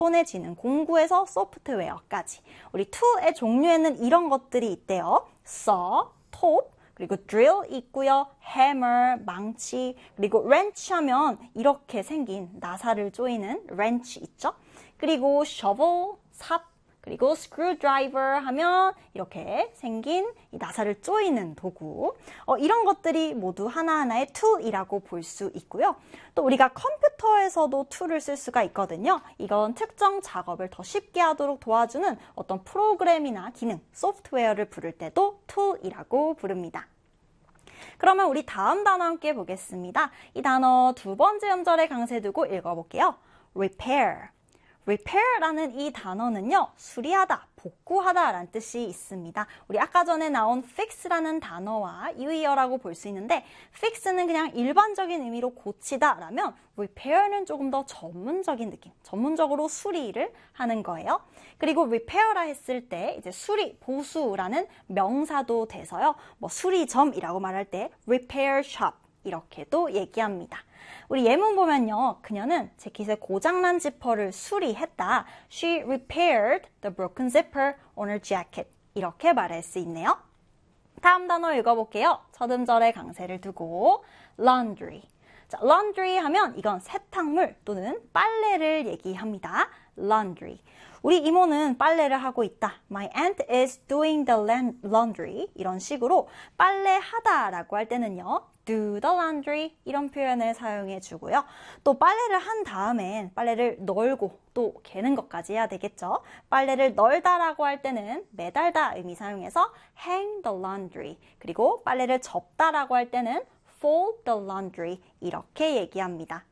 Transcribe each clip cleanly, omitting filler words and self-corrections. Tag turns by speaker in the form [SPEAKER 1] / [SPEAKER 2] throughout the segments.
[SPEAKER 1] 손해지는 공구에서 소프트웨어까지. 우리 tool의 종류에는 이런 것들이 있대요. saw, 톱, 그리고 drill 있고요. hammer, 망치, 그리고 wrench 하면 이렇게 생긴 나사를 조이는 wrench 있죠. 그리고 shovel, 삽, 그리고 screwdriver 하면 이렇게 생긴 이 나사를 조이는 도구. 이런 것들이 모두 하나하나의 tool이라고 볼 수 있고요. 또 우리가 컴퓨터에서도 tool을 쓸 수가 있거든요. 이건 특정 작업을 더 쉽게 하도록 도와주는 어떤 프로그램이나 기능, 소프트웨어를 부를 때도 tool이라고 부릅니다. 그러면 우리 다음 단어 함께 보겠습니다. 이 단어 두 번째 음절에 강세 두고 읽어볼게요. repair. repair라는 이 단어는요, 수리하다, 복구하다 라는 뜻이 있습니다. 우리 아까 전에 나온 fix라는 단어와 유의어라고 볼 수 있는데 fix는 그냥 일반적인 의미로 고치다 라면 repair는 조금 더 전문적인 느낌, 전문적으로 수리를 하는 거예요. 그리고 repair라 했을 때 이제 수리, 보수라는 명사도 돼서요, 뭐 수리점이라고 말할 때 repair shop 이렇게도 얘기합니다. 우리 예문 보면요. 그녀는 재킷의 고장난 지퍼를 수리했다. She repaired the broken zipper on her jacket. 이렇게 말할 수 있네요. 다음 단어 읽어볼게요. 첫 음절에 강세를 두고 laundry. 자, laundry 하면 이건 세탁물 또는 빨래를 얘기합니다. laundry. 우리 이모는 빨래를 하고 있다. My aunt is doing the laundry. 이런 식으로 빨래하다 라고 할 때는요. do the laundry 이런 표현을 사용해 주고요. 또 빨래를 한 다음엔 빨래를 널고 또 개는 것까지 해야 되겠죠. 빨래를 널다라고 할 때는 매달다 의미 사용해서 hang the laundry. 그리고 빨래를 접다라고 할 때는 fold the laundry 이렇게 얘기합니다.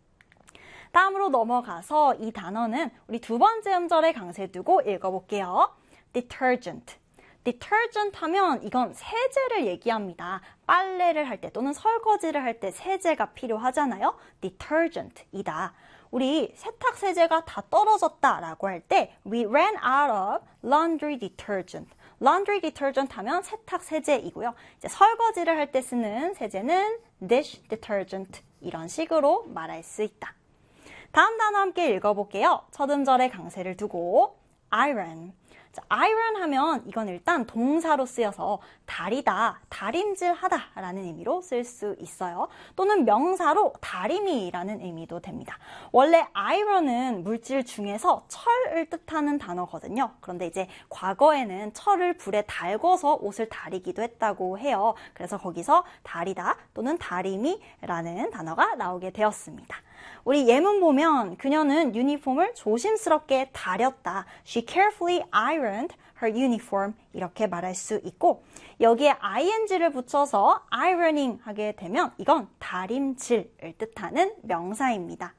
[SPEAKER 1] 다음으로 넘어가서 이 단어는 우리 두 번째 음절에 강세 두고 읽어볼게요. detergent. detergent 하면 이건 세제를 얘기합니다. 빨래를 할 때 또는 설거지를 할 때 세제가 필요하잖아요. detergent이다. 우리 세탁 세제가 다 떨어졌다라고 할 때 we ran out of laundry detergent. laundry detergent 하면 세탁 세제이고요. 이제 설거지를 할 때 쓰는 세제는 dish detergent 이런 식으로 말할 수 있다. 다음 단어 함께 읽어볼게요. 첫 음절에 강세를 두고 iron. 자, iron 하면 이건 일단 동사로 쓰여서 다리다, 다림질하다 라는 의미로 쓸 수 있어요. 또는 명사로 다리미라는 의미도 됩니다. 원래 iron은 물질 중에서 철을 뜻하는 단어거든요. 그런데 이제 과거에는 철을 불에 달궈서 옷을 다리기도 했다고 해요. 그래서 거기서 다리다 또는 다리미라는 단어가 나오게 되었습니다. 우리 예문 보면 그녀는 유니폼을 조심스럽게 다렸다. She carefully ironed her uniform 이렇게 말할 수 있고 여기에 ing를 붙여서 ironing 하게 되면 이건 다림질을 뜻하는 명사입니다.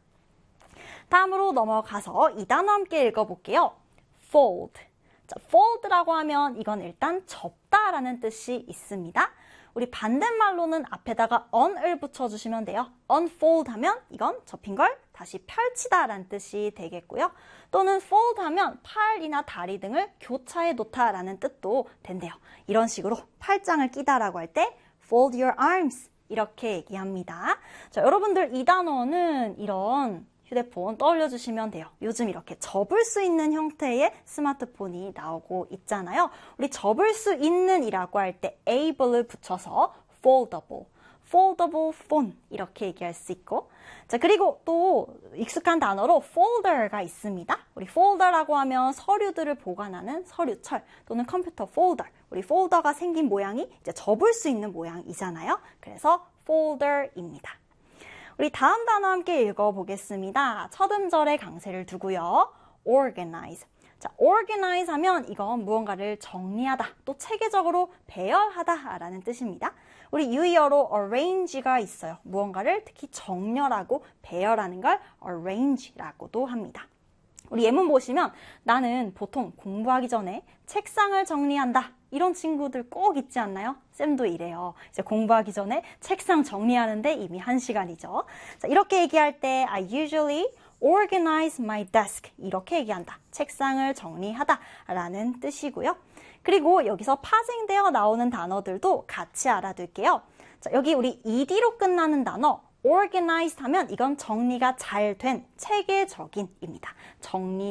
[SPEAKER 1] 다음으로 넘어가서 이 단어 함께 읽어볼게요. fold. 자, fold라고 하면 이건 일단 접다라는 뜻이 있습니다. 우리 반대말로는 앞에다가 on을 붙여주시면 돼요. unfold 하면 이건 접힌 걸 다시 펼치다 라는 뜻이 되겠고요. 또는 fold 하면 팔이나 다리 등을 교차해 놓다 라는 뜻도 된대요. 이런 식으로 팔짱을 끼다라고 할 때 fold your arms 이렇게 얘기합니다. 자, 여러분들 이 단어는 이런 휴대폰 떠올려 주시면 돼요. 요즘 이렇게 접을 수 있는 형태의 스마트폰이 나오고 있잖아요. 우리 접을 수 있는 이라고 할 때 able을 붙여서 foldable, foldable phone 이렇게 얘기할 수 있고 자 그리고 또 익숙한 단어로 folder가 있습니다. 우리 folder라고 하면 서류들을 보관하는 서류철 또는 컴퓨터 folder. 우리 폴더가 생긴 모양이 이제 접을 수 있는 모양이잖아요. 그래서 folder입니다. 우리 다음 단어 함께 읽어보겠습니다. 첫 음절에 강세를 두고요. organize. 자, organize 하면 이건 무언가를 정리하다, 또 체계적으로 배열하다 라는 뜻입니다. 우리 유의어로 arrange가 있어요. 무언가를 특히 정렬하고 배열하는 걸 arrange라고도 합니다. 우리 예문 보시면 나는 보통 공부하기 전에 책상을 정리한다. 이런 친구들 꼭 있지 않나요? 쌤도 이래요. 이제 공부하기 전에 책상 정리하는데 이미 1시간이죠. 자, 이렇게 얘기할 때 I usually organize my desk 이렇게 얘기한다. 책상을 정리하다 라는 뜻이고요. 그리고 여기서 파생되어 나오는 단어들도 같이 알아둘게요. 자, 여기 우리 ed로 끝나는 단어 organized 하면 이건 정리가 잘 된, 체계적인입니다. 정리